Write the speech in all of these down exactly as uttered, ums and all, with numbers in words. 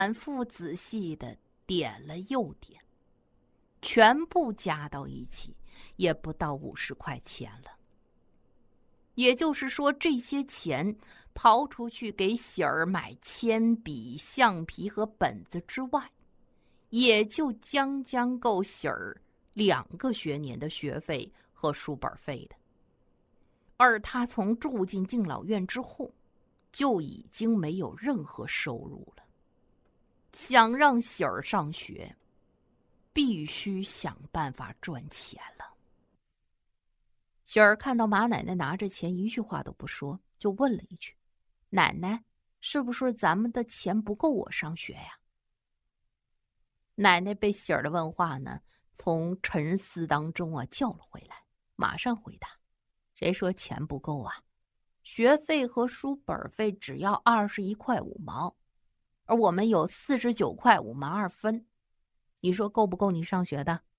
反复仔细的点了又点，全部加到一起也不到五十块钱了。也就是说，这些钱刨出去给喜儿买铅笔、橡皮和本子之外，也就将将够喜儿两个学年的学费和书本费的。而他从住进敬老院之后，就已经没有任何收入了。想让喜儿上学，必须想办法赚钱了。喜儿看到马奶奶拿着钱，一句话都不说，就问了一句：“奶奶，是不是咱们的钱不够我上学呀？”奶奶被喜儿的问话呢，从沉思当中啊叫了回来，马上回答：“谁说钱不够啊？学费和书本费只要二十一块五毛，而我们有四十九块五毛二分，你说够不够你上学的？”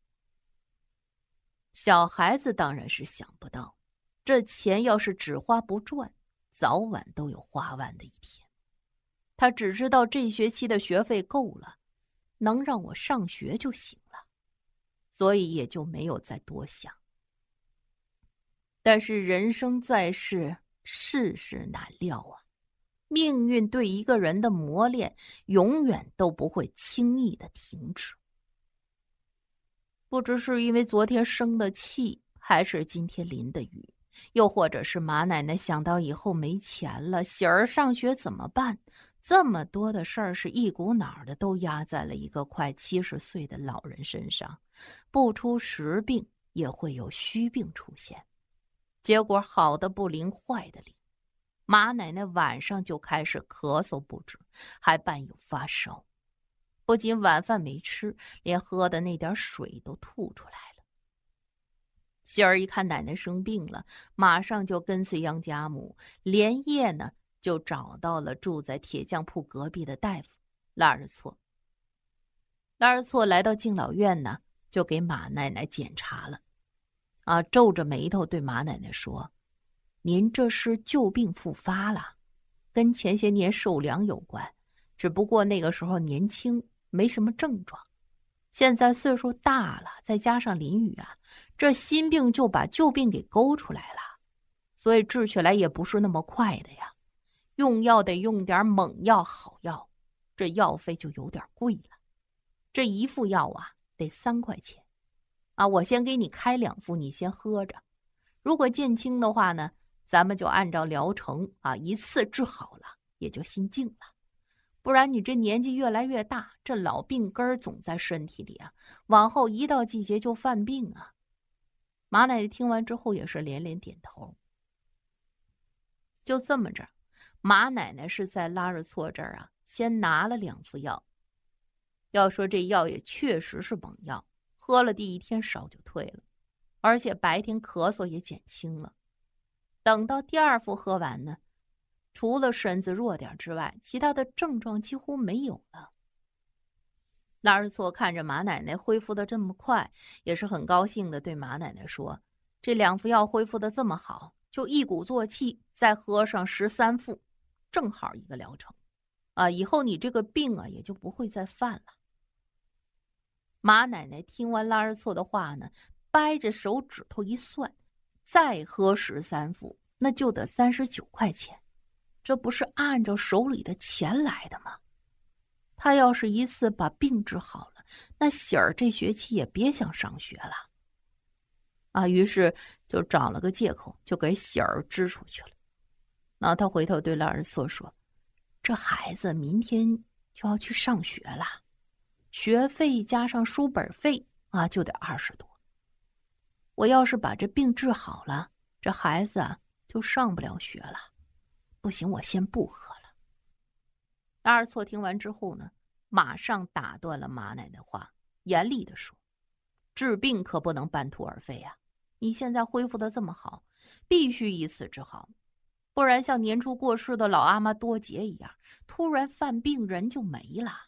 小孩子当然是想不到，这钱要是只花不赚，早晚都有花完的一天。他只知道这学期的学费够了，能让我上学就行了，所以也就没有再多想。但是人生在世，世事难料啊，命运对一个人的磨练永远都不会轻易的停止。不知是因为昨天生的气，还是今天淋的雨，又或者是马奶奶想到以后没钱了，喜儿上学怎么办？这么多的事儿是一股脑儿的都压在了一个快七十岁的老人身上，不出实病也会有虚病出现。结果好的不灵，坏的灵，马奶奶晚上就开始咳嗽不止，还伴有发烧。不仅晚饭没吃，连喝的那点水都吐出来了。喜儿一看奶奶生病了，马上就跟随杨家母，连夜呢就找到了住在铁匠铺隔壁的大夫拉尔措。拉尔措来到敬老院呢，就给马奶奶检查了。啊，皱着眉头对马奶奶说：“您这是旧病复发了，跟前些年受凉有关，只不过那个时候年轻，没什么症状。现在岁数大了，再加上淋雨啊，这新病就把旧病给勾出来了，所以治起来也不是那么快的呀。用药得用点猛药好药，这药费就有点贵了。这一副药啊，得三块钱。啊，我先给你开两副，你先喝着。如果见轻的话呢，咱们就按照疗程啊，一次治好了，也就心静了。不然你这年纪越来越大，这老病根儿总在身体里啊，往后一到季节就犯病啊。”马奶奶听完之后也是连连点头。就这么着，马奶奶是在拉日措这儿啊，先拿了两副药。要说这药也确实是猛药，喝了第一天烧就退了，而且白天咳嗽也减轻了。等到第二副喝完呢，除了身子弱点之外，其他的症状几乎没有了。拉日措看着马奶奶恢复的这么快，也是很高兴的对马奶奶说：“这两副药恢复的这么好，就一鼓作气再喝上十三副，正好一个疗程。啊，以后你这个病啊也就不会再犯了。”马奶奶听完拉日措的话呢，掰着手指头一算，再喝十三副，那就得三十九块钱。这不是按照手里的钱来的吗？他要是一次把病治好了，那喜儿这学期也别想上学了。啊，于是就找了个借口，就给喜儿支出去了。那他回头对拉日措说：“这孩子明天就要去上学了，学费加上书本费啊，就得二十多。我要是把这病治好了，这孩子啊就上不了学了。不行，我先不喝了。”拉日措听完之后呢，马上打断了马奶奶话，严厉地说：“治病可不能半途而废啊！你现在恢复的这么好，必须一次治好，不然像年初过世的老阿妈多杰一样，突然犯病人就没了。”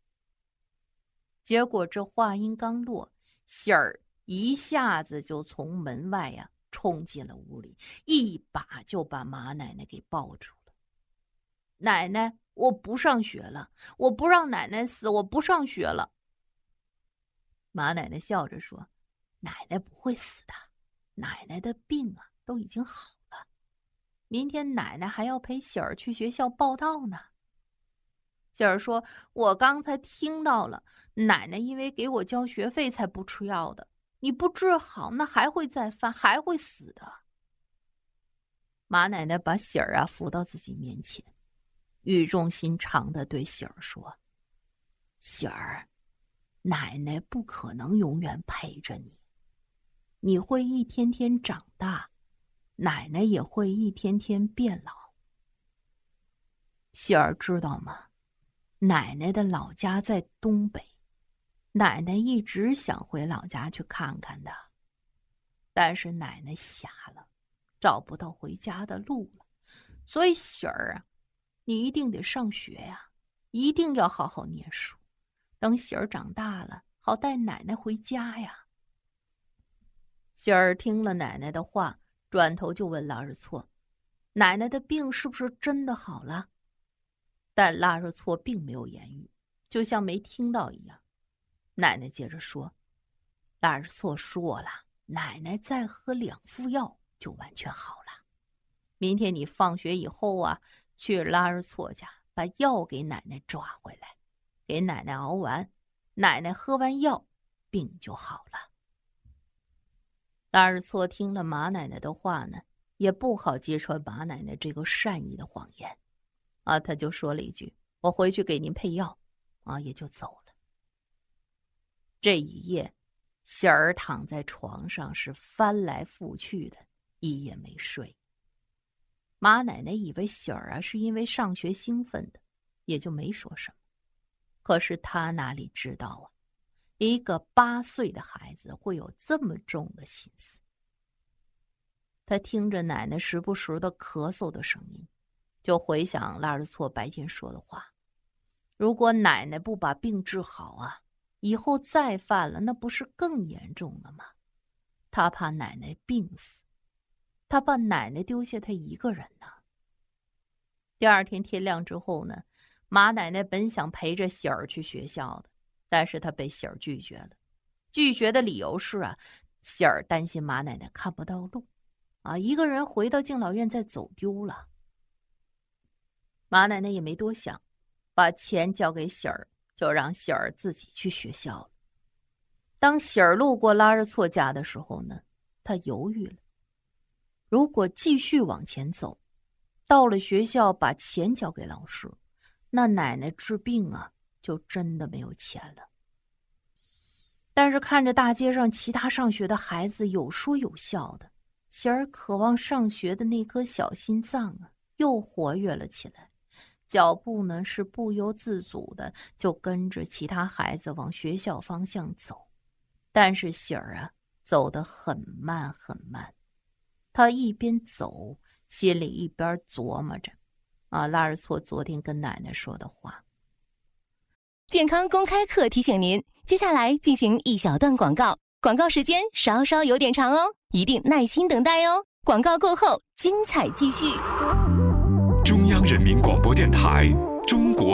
结果这话音刚落，喜儿一下子就从门外呀、啊、冲进了屋里，一把就把马奶奶给抱住了。 奶奶，我不上学了，我不让奶奶死，我不上学了。马奶奶笑着说，奶奶不会死的，奶奶的病啊都已经好了，明天奶奶还要陪喜儿去学校报到呢。喜儿说，我刚才听到了，奶奶因为给我交学费才不吃药的，你不治好，那还会再犯，还会死的。马奶奶把喜儿啊扶到自己面前，语重心长地对喜儿说，喜儿，奶奶不可能永远陪着你，你会一天天长大，奶奶也会一天天变老。喜儿知道吗？奶奶的老家在东北，奶奶一直想回老家去看看的，但是奶奶瞎了，找不到回家的路了。所以喜儿啊，你一定得上学呀，一定要好好念书，等喜儿长大了，好带奶奶回家呀。喜儿听了奶奶的话，转头就问拉日错，奶奶的病是不是真的好了？但拉日错并没有言语，就像没听到一样。奶奶接着说，拉日错说了，奶奶再喝两副药就完全好了。明天你放学以后啊，去拉日错家把药给奶奶抓回来，给奶奶熬完，奶奶喝完药，病就好了。拉日错听了马奶奶的话呢，也不好揭穿马奶奶这个善意的谎言啊，他就说了一句，我回去给您配药啊，也就走了。这一夜喜儿躺在床上是翻来覆去的，一夜没睡。马奶奶以为喜儿啊是因为上学兴奋的，也就没说什么。可是她哪里知道啊，一个八岁的孩子会有这么重的心思。他听着奶奶时不时的咳嗽的声音，就回想拉日错白天说的话，如果奶奶不把病治好啊，以后再犯了，那不是更严重了吗？他怕奶奶病死，他怕奶奶丢下他一个人呢。第二天天亮之后呢，马奶奶本想陪着喜儿去学校的，但是她被喜儿拒绝了。拒绝的理由是啊，喜儿担心马奶奶看不到路啊，一个人回到敬老院再走丢了。马奶奶也没多想，把钱交给喜儿，就让喜儿自己去学校了。当喜儿路过拉日错家的时候呢，她犹豫了。如果继续往前走，到了学校把钱交给老师，那奶奶治病啊，就真的没有钱了。但是看着大街上其他上学的孩子有说有笑的，喜儿渴望上学的那颗小心脏啊，又活跃了起来。脚步呢是不由自主的就跟着其他孩子往学校方向走，但是喜儿啊走得很慢很慢。他一边走，心里一边琢磨着啊，拉日错昨天跟奶奶说的话。 健康公开课提醒您，接下来进行一小段广告，广告时间稍稍有点长哦，一定耐心等待哦。广告过后，精彩继续。 中央人民广播电台